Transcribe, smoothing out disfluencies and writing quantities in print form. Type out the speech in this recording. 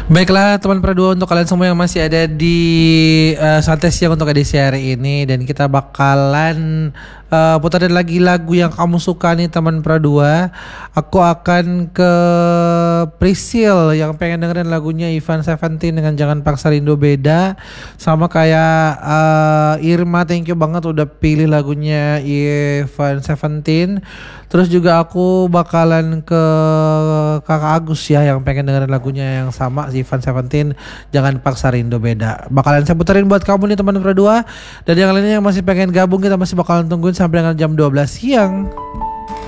Baiklah teman Pradua, untuk kalian semua yang masih ada di Santai Siang untuk edisi hari ini, dan kita bakalan putarin lagi lagu yang kamu suka nih teman Pradua. Aku akan ke Prisil yang pengen dengerin lagunya Ivan Seventeen dengan Jangan Paksa Rindu Beda. Sama kayak Irma, thank you banget udah pilih lagunya Ivan Seventeen. Terus juga aku bakalan ke Kakak Agus ya yang pengen dengerin lagunya yang sama si Ivan Seventeen, Jangan Paksa Rindu Beda. Bakalan saya puterin buat kamu nih teman Pradua. Dan yang lainnya yang masih pengen gabung, kita masih bakalan tungguin sampai dengan jam 12 siang.